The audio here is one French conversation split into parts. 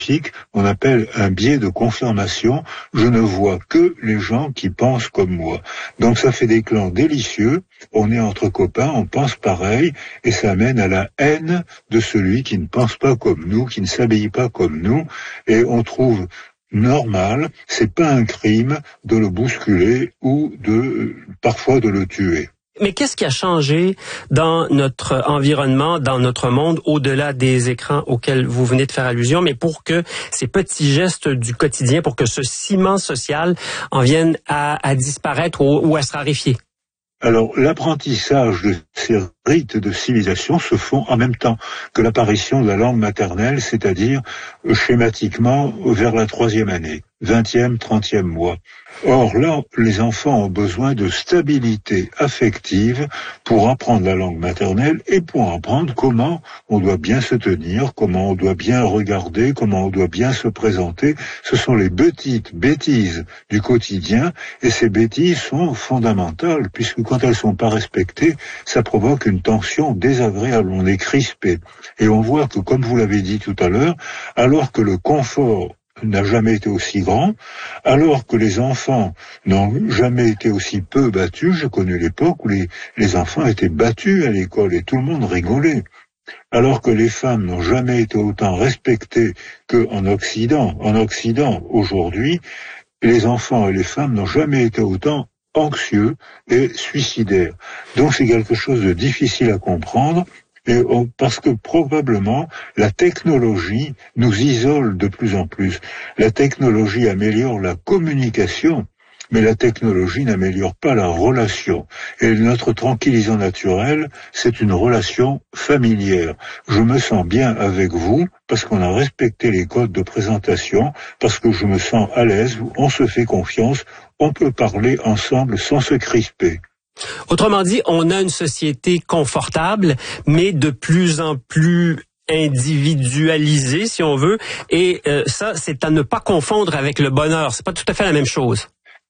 on appelle un biais de confirmation. Je ne vois que les gens qui pensent comme moi. Donc ça fait des clans délicieux. On est entre copains, on pense pareil, et ça mène à la haine de celui qui ne pense pas comme nous, qui ne s'habille pas comme nous, et on trouve normal, c'est pas un crime de le bousculer ou parfois de le tuer. Mais qu'est-ce qui a changé dans notre environnement, dans notre monde, au-delà des écrans auxquels vous venez de faire allusion, mais pour que ces petits gestes du quotidien, pour que ce ciment social en vienne à disparaître ou à se raréfier? Alors, l'apprentissage de ces rites de civilisation se font en même temps que l'apparition de la langue maternelle, c'est-à-dire schématiquement vers la 3e année, 20e, 30e mois. Or là, les enfants ont besoin de stabilité affective pour apprendre la langue maternelle et pour apprendre comment on doit bien se tenir, comment on doit bien regarder, comment on doit bien se présenter. Ce sont les petites bêtises du quotidien et ces bêtises sont fondamentales puisque quand elles sont pas respectées, ça provoque une tension désagréable. On est crispé. Et on voit que, comme vous l'avez dit tout à l'heure, alors que le confort n'a jamais été aussi grand, alors que les enfants n'ont jamais été aussi peu battus. J'ai connu l'époque où les enfants étaient battus à l'école et tout le monde rigolait. Alors que les femmes n'ont jamais été autant respectées qu'en Occident. En Occident, aujourd'hui, les enfants et les femmes n'ont jamais été autant anxieux et suicidaires. Donc c'est quelque chose de difficile à comprendre. Parce que probablement la technologie nous isole de plus en plus. La technologie améliore la communication, mais la technologie n'améliore pas la relation. Et notre tranquillisant naturel, c'est une relation familière. Je me sens bien avec vous parce qu'on a respecté les codes de présentation, parce que je me sens à l'aise, on se fait confiance, on peut parler ensemble sans se crisper. Autrement dit, on a une société confortable, mais de plus en plus individualisée, si on veut, et ça, c'est à ne pas confondre avec le bonheur. C'est pas tout à fait la même chose.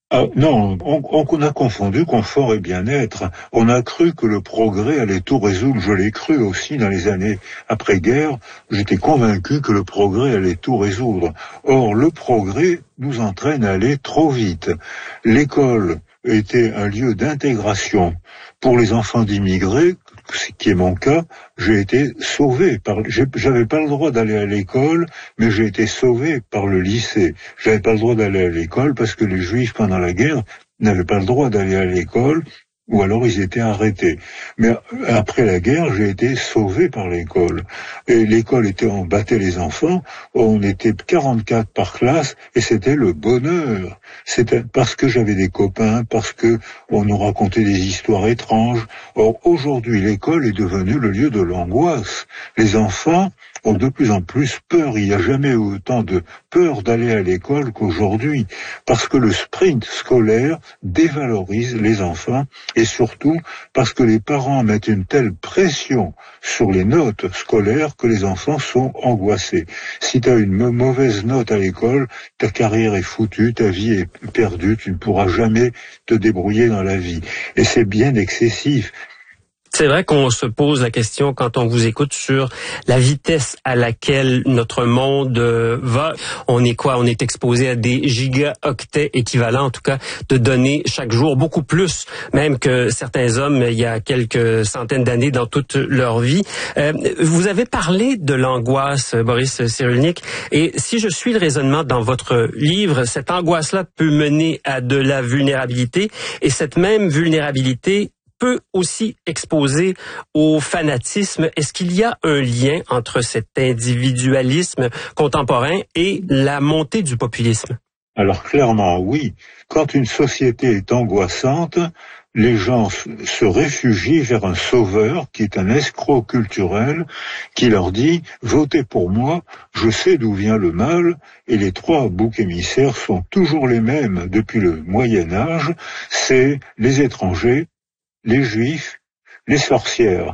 Non, on a confondu confort et bien-être. On a cru que le progrès allait tout résoudre. Je l'ai cru aussi dans les années après-guerre. J'étais convaincu que le progrès allait tout résoudre. Or, le progrès nous entraîne à aller trop vite. L'école était un lieu d'intégration pour les enfants d'immigrés, ce qui est mon cas. J'ai été sauvé j'avais pas le droit d'aller à l'école, mais j'ai été sauvé par le lycée. J'avais pas le droit d'aller à l'école parce que les Juifs pendant la guerre n'avaient pas le droit d'aller à l'école, ou alors ils étaient arrêtés. Mais après la guerre, j'ai été sauvé par l'école. Et l'école on battait les enfants, on était 44 par classe, et c'était le bonheur. C'était parce que j'avais des copains, parce que on nous racontait des histoires étranges. Or, aujourd'hui, l'école est devenue le lieu de l'angoisse. Les enfants ont de plus en plus peur. Il n'y a jamais eu autant de peur d'aller à l'école qu'aujourd'hui. Parce que le sprint scolaire dévalorise les enfants et surtout parce que les parents mettent une telle pression sur les notes scolaires que les enfants sont angoissés. Si tu as une mauvaise note à l'école, ta carrière est foutue, ta vie est perdue, tu ne pourras jamais te débrouiller dans la vie. Et c'est bien excessif. C'est vrai qu'on se pose la question quand on vous écoute sur la vitesse à laquelle notre monde va. On est quoi? On est exposé à des gigaoctets équivalents, en tout cas, de données chaque jour, beaucoup plus même que certains hommes il y a quelques centaines d'années dans toute leur vie. Vous avez parlé de l'angoisse, Boris Cyrulnik, et si je suis le raisonnement dans votre livre, cette angoisse-là peut mener à de la vulnérabilité, et cette même vulnérabilité peut aussi exposer au fanatisme. Est-ce qu'il y a un lien entre cet individualisme contemporain et la montée du populisme? Alors clairement, oui. Quand une société est angoissante, les gens se réfugient vers un sauveur qui est un escroc culturel qui leur dit « Votez pour moi, je sais d'où vient le mal » et les 3 boucs émissaires sont toujours les mêmes depuis le Moyen-Âge, c'est les étrangers, les juifs, les sorcières.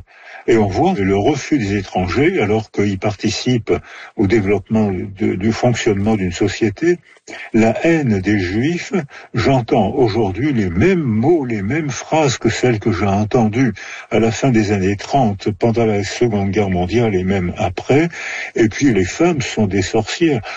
Et on voit le refus des étrangers, alors qu'ils participent au développement du fonctionnement d'une société, la haine des Juifs. J'entends aujourd'hui les mêmes mots, les mêmes phrases que celles que j'ai entendues à la fin des années 30, pendant la Seconde Guerre mondiale et même après. Et puis les femmes sont des sorcières.